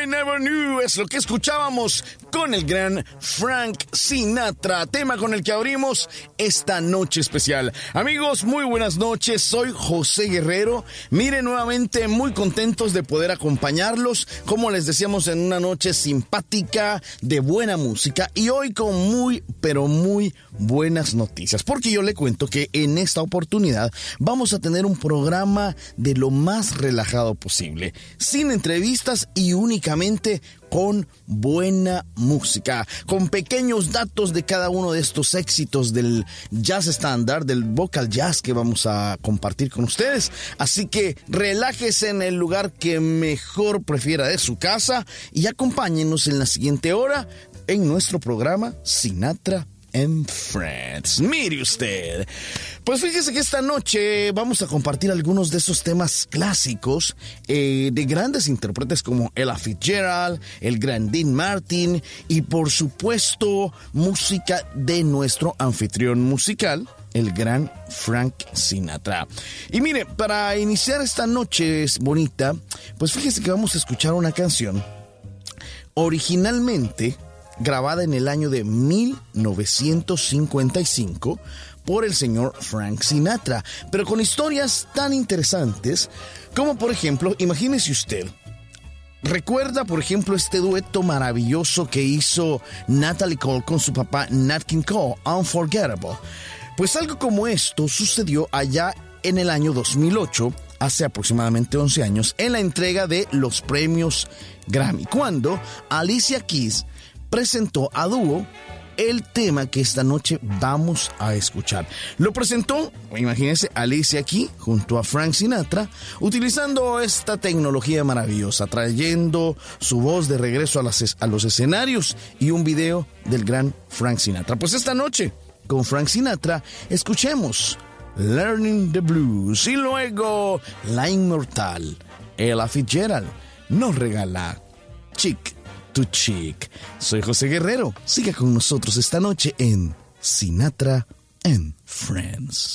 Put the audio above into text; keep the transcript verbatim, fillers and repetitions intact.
I Never Knew es lo que escuchábamos con el gran Frank Sinatra, tema con el que abrimos esta noche especial. Amigos, muy buenas noches, soy José Guerrero. Miren, nuevamente muy contentos de poder acompañarlos, como les decíamos, en una noche simpática, de buena música, y hoy con muy, pero muy buenas noticias, porque yo le cuento que en esta oportunidad vamos a tener un programa de lo más relajado posible, sin entrevistas y únicamente con buena música, con pequeños datos de cada uno de estos éxitos del jazz estándar, del vocal jazz que vamos a compartir con ustedes. Así que relájese en el lugar que mejor prefiera de su casa y acompáñenos en la siguiente hora en nuestro programa Sinatra and Friends. Mire usted, pues fíjese que esta noche vamos a compartir algunos de esos temas clásicos eh, de grandes intérpretes como Ella Fitzgerald, el gran Dean Martin y por supuesto música de nuestro anfitrión musical, el gran Frank Sinatra. Y mire, para iniciar esta noche bonita, pues fíjese que vamos a escuchar una canción originalmente grabada en el año de mil novecientos cincuenta y cinco por el señor Frank Sinatra, pero con historias tan interesantes como, por ejemplo, imagínese usted, recuerda, por ejemplo, este dueto maravilloso que hizo Natalie Cole con su papá Nat King Cole, Unforgettable. Pues algo como esto sucedió allá en el año dos mil ocho, hace aproximadamente once años, en la entrega de los premios Grammy, cuando Alicia Keys presentó a dúo el tema que esta noche vamos a escuchar. Lo presentó, imagínense, Alicia aquí junto a Frank Sinatra, utilizando esta tecnología maravillosa, trayendo su voz de regreso a, las, a los escenarios y un video del gran Frank Sinatra. Pues esta noche, con Frank Sinatra, escuchemos Learning the Blues y luego la inmortal Ella Fitzgerald nos regala Chick to Chick. Soy José Guerrero. Siga con nosotros esta noche en Sinatra and Friends.